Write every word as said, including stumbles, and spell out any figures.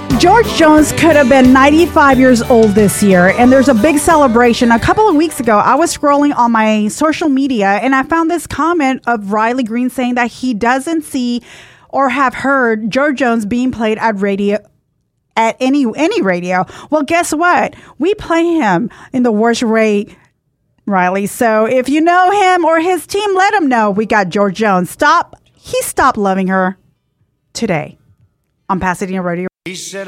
George Jones could have been ninety-five years old this year, and there's a big celebration. A couple of weeks ago, I was scrolling on my social media, and I found this comment of Riley Green saying that he doesn't see or have heard George Jones being played at radio at any any radio. Well, guess what? We play him in the worst way, Riley. So if you know him or his team, let him know we got George Jones. Stop. He stopped loving her today on Pasadena Radio. He said,